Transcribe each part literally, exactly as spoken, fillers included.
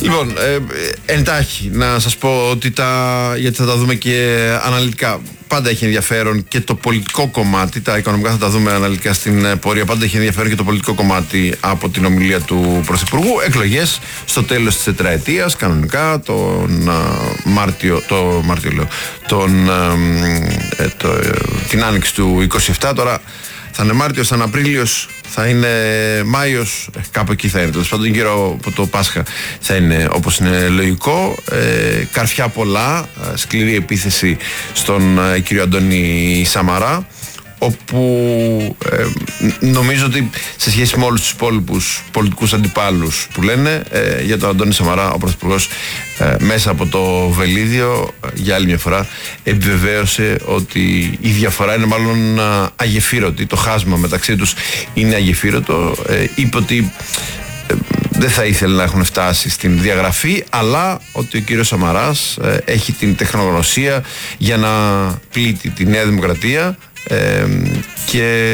Λοιπόν, ε, εντάχει να σας πω ότι τα, γιατί θα τα δούμε και αναλυτικά. Πάντα έχει ενδιαφέρον και το πολιτικό κομμάτι, τα οικονομικά θα τα δούμε αναλυτικά στην πορεία. Πάντα έχει ενδιαφέρον και το πολιτικό κομμάτι από την ομιλία του Πρωθυπουργού. Εκλογές στο τέλος της τετραετίας, κανονικά, τον Μάρτιο, το Μάρτιο λέω, τον, ε, το, ε, την άνοιξη του είκοσι επτά. Τώρα θα είναι Μάρτιος, θα είναι Απρίλιος, θα είναι Μάιος, κάπου εκεί θα είναι. Τέλος πάντων, γύρω από το Πάσχα θα είναι όπως είναι λογικό. Ε, καρφιά πολλά, σκληρή επίθεση στον ε, κύριο Αντώνη Σαμαρά, όπου ε, νομίζω ότι σε σχέση με όλους τους υπόλοιπους πολιτικούς αντιπάλους που λένε ε, για τον Αντώνη Σαμαρά, ο Πρωθυπουργός ε, μέσα από το βελίδιο ε, για άλλη μια φορά επιβεβαίωσε ότι η διαφορά είναι μάλλον ε, αγεφύρωτη, το χάσμα μεταξύ τους είναι αγεφύρωτο. ε, είπε ότι ε, δεν θα ήθελε να έχουν φτάσει στην διαγραφή, αλλά ότι ο κύριος Σαμαράς ε, έχει την τεχνογνωσία για να πλήττει τη Νέα Δημοκρατία Ε, και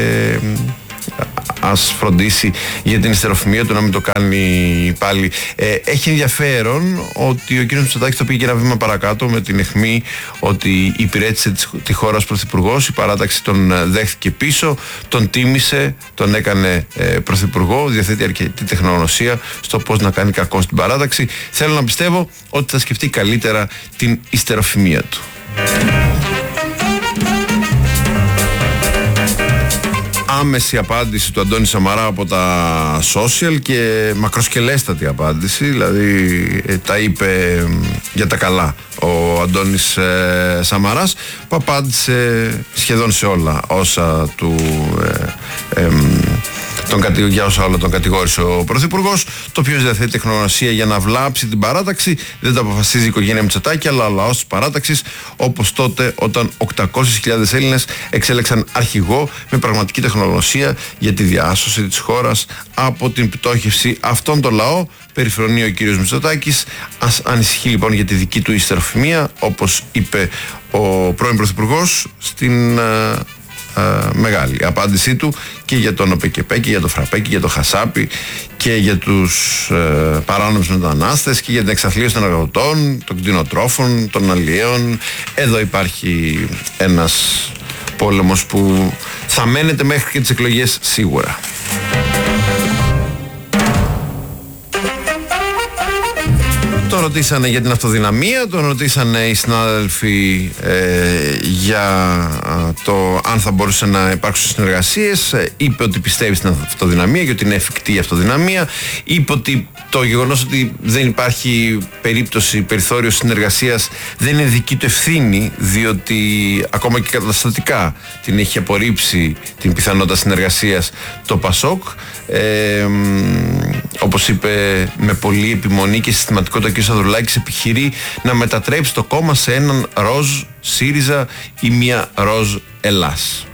ας φροντίσει για την ιστεροφημία του, να μην το κάνει πάλι. Ε, έχει ενδιαφέρον ότι ο κ. Μητσοτάκης το πήγε και ένα βήμα παρακάτω με την αιχμή ότι υπηρέτησε τη χώρα ως πρωθυπουργός. Η παράταξη τον δέχθηκε πίσω, τον τίμησε, τον έκανε ε, πρωθυπουργό, διαθέτει αρκετή τεχνογνωσία στο πώς να κάνει κακό στην παράταξη. Θέλω να πιστεύω ότι θα σκεφτεί καλύτερα την ιστεροφημία του. Άμεση απάντηση του Αντώνη Σαμαρά από τα social και μακροσκελέστατη απάντηση, δηλαδή ε, τα είπε ε, για τα καλά ο Αντώνης ε, Σαμαράς, που απάντησε σχεδόν σε όλα όσα του ε, ε, τον, για όσα όλα τον κατηγόρησε ο Πρωθυπουργός. Το ποιος διαθέτει τεχνογνωσία για να βλάψει την παράταξη δεν το αποφασίζει η οικογένεια Μητσοτάκη, αλλά ο λαός της παράταξης, όπως τότε όταν οκτακόσιες χιλιάδες Έλληνες εξέλεξαν αρχηγό με πραγματική τεχνογνωσία για τη διάσωση της χώρας από την πτώχευση. Αυτόν τον λαό περιφρονεί ο κύριος Μητσοτάκης. Ας ανησυχεί λοιπόν για τη δική του ιστεροφημία, όπως είπε ο πρώην Πρωθυπουργός στην Uh, μεγάλη απάντησή του και για τον ΟΠΕΚΕΠΕ και για το ΦΡΑΠΕ και για το ΧΑΣΑΠΗ και για τους uh, παράνομους μετανάστες και για την εξαθλίωση των αγροτών, των κτηνοτρόφων, των αλλιέων. Εδώ υπάρχει ένας πόλεμος που θα μένεται μέχρι και τις εκλογές σίγουρα. Τον ρωτήσανε για την αυτοδυναμία, τον ρωτήσανε οι συνάδελφοι ε, για το αν θα μπορούσε να υπάρξουν συνεργασίες. Ε, είπε ότι πιστεύει στην αυτοδυναμία και ότι είναι εφικτή η αυτοδυναμία. Είπε ότι το γεγονός ότι δεν υπάρχει περίπτωση, περιθώριο συνεργασίας δεν είναι δική του ευθύνη, διότι ακόμα και καταστατικά την έχει απορρίψει την πιθανότητα συνεργασίας το ΠΑΣΟΚ. Ε, όπως είπε με πολλή επιμονή και συστηματικότητα ο κ. Ανδρουλάκης, επιχειρεί να μετατρέψει το κόμμα σε έναν ροζ ΣΥΡΙΖΑ ή μια ροζ Ελλάς.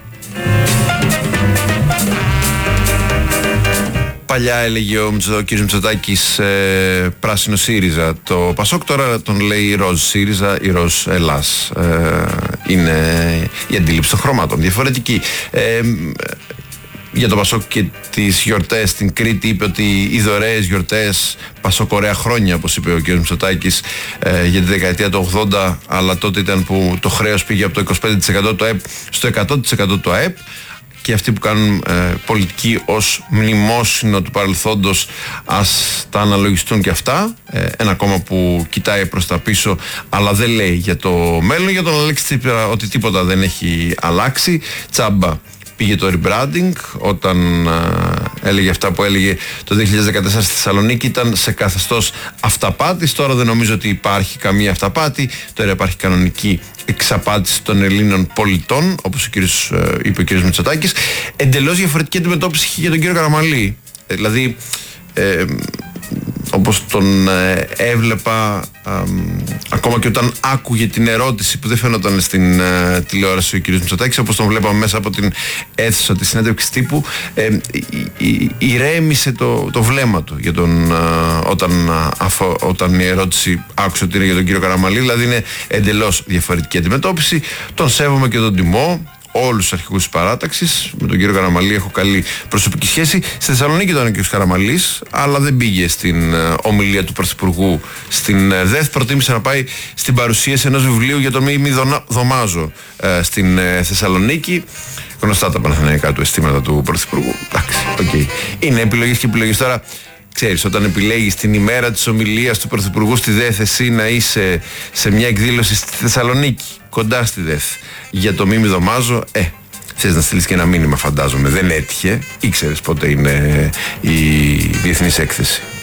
Παλιά έλεγε ο, ο κ. Μητσοτάκης ε, πράσινο ΣΥΡΙΖΑ το ΠΑΣΟΚ, τώρα τον λέει ροζ ΣΥΡΙΖΑ ή ροζ Ελλάς. Ε, είναι η αντίληψη των χρωμάτων διαφορετική. Ε, Για το Πασόκ και τις γιορτές στην Κρήτη είπε ότι οι δωρεές γιορτές Πασόκ ωραία χρόνια, όπως είπε ο κ. Μητσοτάκης, ε, για τη δεκαετία του ογδόντα, αλλά τότε ήταν που το χρέος πήγε από το είκοσι πέντε τοις εκατό του ΑΕΠ στο εκατό τοις εκατό του ΑΕΠ, και αυτοί που κάνουν ε, πολιτική ως μνημόσυνο του παρελθόντος ας τα αναλογιστούν και αυτά. Ε, ένα κόμμα που κοιτάει προς τα πίσω αλλά δεν λέει για το μέλλον. Για τον Αλέξη Τσίπρα ότι τίποτα δεν έχει αλλάξει, τσάμπα πήγε το rebranding όταν α, έλεγε αυτά που έλεγε το δύο χιλιάδες δεκατέσσερα στη Θεσσαλονίκη, ήταν σε καθεστώς αυταπάτης. Τώρα δεν νομίζω ότι υπάρχει καμία αυταπάτη, τώρα υπάρχει κανονική εξαπάτηση των Ελλήνων πολιτών, όπως ο κύριος, είπε ο κύριος Μητσοτάκης. Εντελώς διαφορετική αντιμετώπιση είχε για τον κύριο Καραμανλή. Ε, δηλαδή ε, όπως τον ε, έβλεπα ε, ακόμα και όταν άκουγε την ερώτηση που δεν φαίνονταν στην ε, τηλεόραση ο κ. Μητσοτάκης, όπως τον βλέπαμε μέσα από την αίθουσα της συνέντευξης τύπου, ε, ηρέμησε το, το βλέμμα του για τον, ε, όταν, αφο, όταν η ερώτηση άκουσε ότι είναι για τον κύριο Καραμανλή. Δηλαδή είναι εντελώς διαφορετική αντιμετώπιση. Τον σέβομαι και τον τιμώ όλους τους αρχηγούς της παράταξης. Με τον κύριο Καραμανλή έχω καλή προσωπική σχέση. Στη Θεσσαλονίκη ήταν ο κύριος Καραμανλής, αλλά δεν πήγε στην uh, ομιλία του Πρωθυπουργού στην uh, ΔΕΘ. Προτίμησε να πάει στην παρουσίαση ενός βιβλίου για τον Μίμη Δωμάζο uh, στην uh, Θεσσαλονίκη. Γνωστά τα παναθηναϊκά του αισθήματα του Πρωθυπουργού. Εντάξει, okay. Είναι επιλογές και επιλογές. Τώρα, ξέρεις, όταν επιλέγεις την ημέρα της ομιλίας του Πρωθυπουργού στη ΔΕΘ, εσύ να είσαι σε μια εκδήλωση στη Θεσσαλονίκη, κοντά στη ΔΕΘ, για το Μίμη Δωμάζο, ε, θες να στείλεις και ένα μήνυμα, φαντάζομαι. Δεν έτυχε. Ήξερες πότε είναι η διεθνής έκθεση.